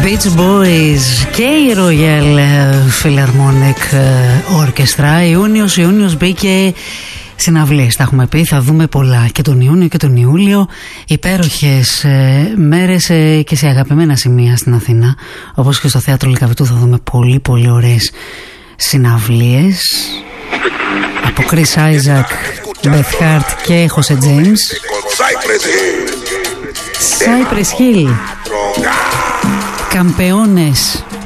Beach Boys και η Royal Philharmonic Orchestra. Ιούνιος μπήκε συναυλίες, τα έχουμε πει, θα δούμε πολλά και τον Ιούνιο και τον Ιούλιο. Υπέροχες μέρες και σε αγαπημένα σημεία στην Αθήνα, όπως και στο Θέατρο Λυκαβητού θα δούμε πολύ πολύ ωραίες συναυλίες από Chris Isaac, Beth Hart και Jose James. Cypress Hill, Campeones.